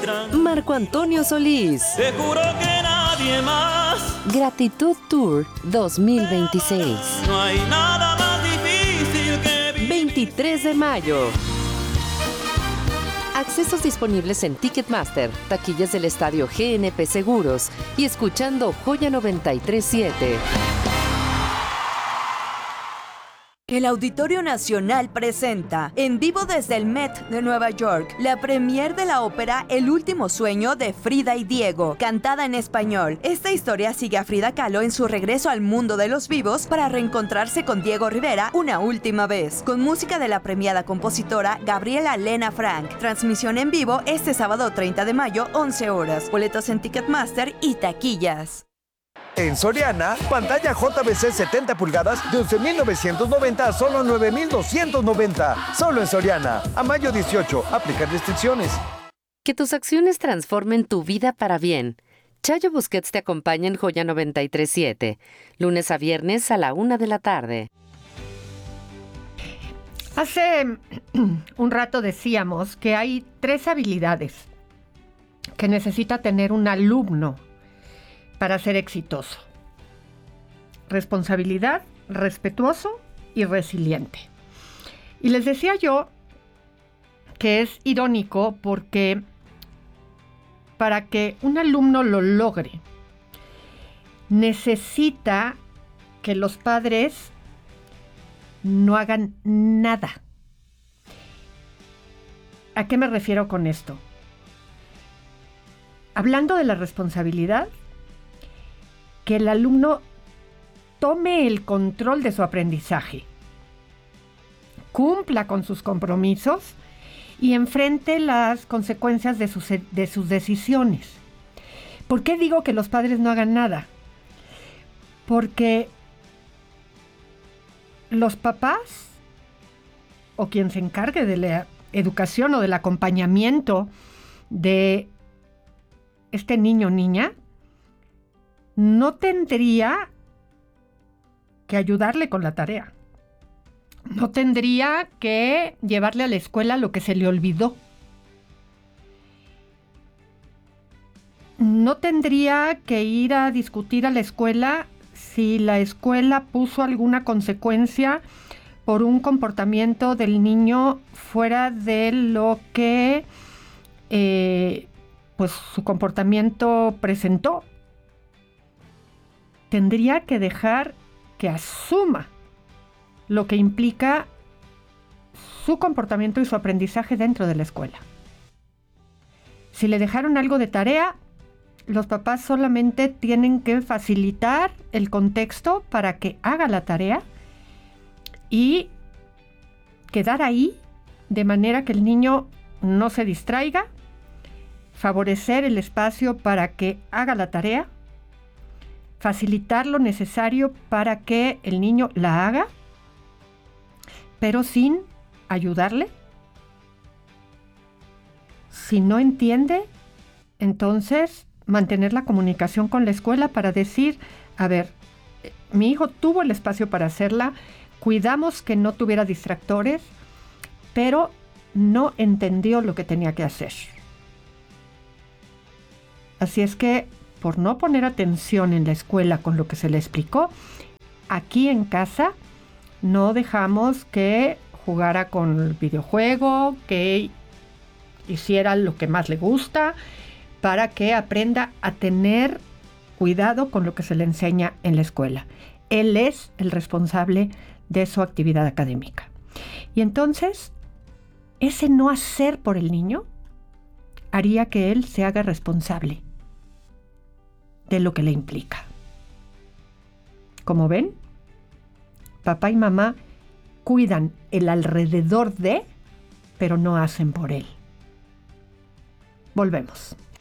Marco Antonio Solís. Te juro que nadie más. Gratitud Tour 2026. No hay nada más difícil que vivir. 23 de mayo. Accesos disponibles en Ticketmaster, taquillas del estadio GNP Seguros y escuchando Joya 93.7. El Auditorio Nacional presenta, en vivo desde el Met de Nueva York, la premier de la ópera El último sueño de Frida y Diego, cantada en español. Esta historia sigue a Frida Kahlo en su regreso al mundo de los vivos para reencontrarse con Diego Rivera una última vez, con música de la premiada compositora Gabriela Lena Frank. Transmisión en vivo este sábado 30 de mayo, 11 horas. Boletos en Ticketmaster y taquillas. En Soriana, pantalla JVC 70 pulgadas de 11,990 a solo 9,290. Solo en Soriana. A mayo 18. Aplicar restricciones. Que tus acciones transformen tu vida para bien. Chayo Busquets te acompaña en Joya 93.7, lunes a viernes a la 1 de la tarde. Hace un rato decíamos que hay 3 habilidades que necesita tener un alumno para ser exitoso: responsabilidad, respetuoso y resiliente. Y les decía yo que es irónico porque para que un alumno lo logre, necesita que los padres no hagan nada. ¿A qué me refiero con esto? Hablando de la responsabilidad, que el alumno tome el control de su aprendizaje, cumpla con sus compromisos y enfrente las consecuencias de sus decisiones. ¿Por qué digo que los padres no hagan nada? Porque los papás o quien se encargue de la educación o del acompañamiento de este niño o niña no tendría que ayudarle con la tarea. No tendría que llevarle a la escuela lo que se le olvidó. No tendría que ir a discutir a la escuela si la escuela puso alguna consecuencia por un comportamiento del niño fuera de lo que pues su comportamiento presentó. Tendría que dejar que asuma lo que implica su comportamiento y su aprendizaje dentro de la escuela. Si le dejaron algo de tarea, los papás solamente tienen que facilitar el contexto para que haga la tarea y quedar ahí de manera que el niño no se distraiga, favorecer el espacio para que haga la tarea, facilitar lo necesario para que el niño la haga, pero sin ayudarle. Si no entiende, entonces mantener la comunicación con la escuela para decir, a ver, mi hijo tuvo el espacio para hacerla, cuidamos que no tuviera distractores, pero no entendió lo que tenía que hacer. Así es que, por no poner atención en la escuela con lo que se le explicó, aquí en casa no dejamos que jugara con el videojuego, que hiciera lo que más le gusta, para que aprenda a tener cuidado con lo que se le enseña en la escuela. Él es el responsable de su actividad académica. Y entonces, ese no hacer por el niño haría que él se haga responsable de lo que le implica. Como ven, papá y mamá cuidan el alrededor de, pero no hacen por él. Volvemos.